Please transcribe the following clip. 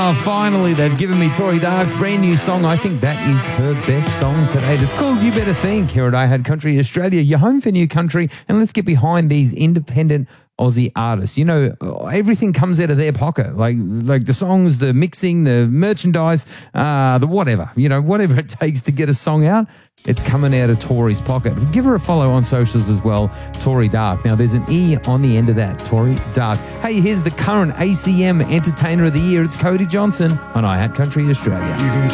Finally, they've given me Tori Dark's brand new song. I think that is her best song to date. It's called You Better Think here at I Had Country Australia, your home for new country. And let's get behind these independent Aussie artists. You know, everything comes out of their pocket, like the songs, the mixing, the merchandise, the whatever, whatever it takes to get a song out. It's coming out of Tori's pocket. Give her a follow on socials as well, Tori Dark. Now, there's an E on the end of that, Tori Dark. Hey, here's the current ACM Entertainer of the Year. It's Cody Johnson on I Had Country Australia.